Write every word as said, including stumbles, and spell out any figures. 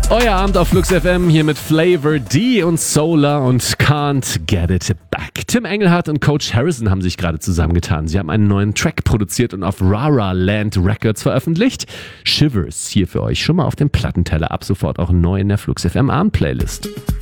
Euer Abend auf Flux F M hier mit Flavor D und Solar und Can't Get It Back. Tim Engelhardt und Coach Harrison haben sich gerade zusammengetan. Sie haben einen neuen Track produziert und auf Rara Land Records veröffentlicht. Shivers hier für euch schon mal auf dem Plattenteller, ab sofort auch neu in der Flux F M Abend Playlist.